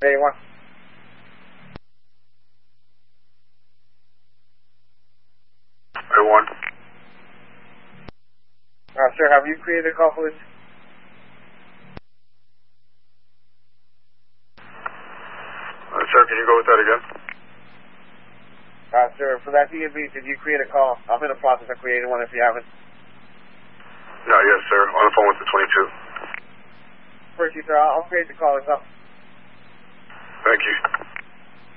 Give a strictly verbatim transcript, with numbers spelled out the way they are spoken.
Hey, one. Hey, one. Uh, sir, have you created a call, please? Uh, sir, can you go with that again? Uh, sir, for that D M V, did you create a call? I'm in the process of creating one if you haven't. No, yes, sir. On the phone with the twenty-two. First, you, sir, I'll, I'll create the call as well. Thank you.